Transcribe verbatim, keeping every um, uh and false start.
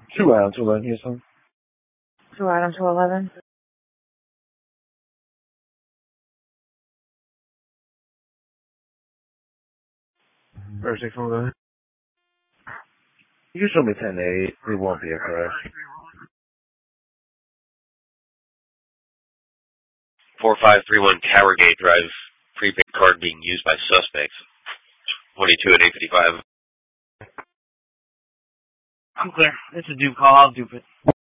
Two Adam two eleven, Houston. Two Adam two eleven. First six one, go ahead. You can show me ten eight. It won't be a crash. four five three one Towergate Drive, prepaid card being used by suspects. twenty-two at eight fifty-five. I'm clear. It's a dupe call. I'll dupe it.